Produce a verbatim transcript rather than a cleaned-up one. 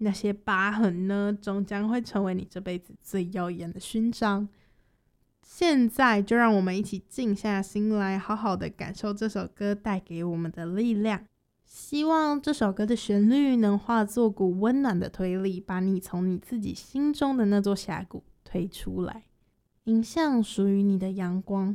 那些疤痕呢，终将会成为你这辈子最耀眼的勋章。现在就让我们一起静下心来，好好的感受这首歌带给我们的力量。希望这首歌的旋律能化作股温暖的推力，把你从你自己心中的那座峡谷推出来，迎向属于你的阳光。